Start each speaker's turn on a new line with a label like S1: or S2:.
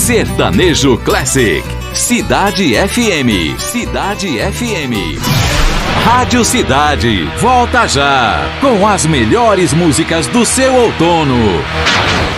S1: Sertanejo Classic. Cidade FM. Cidade FM. Rádio Cidade. Volta já. Com as melhores músicas do seu outono.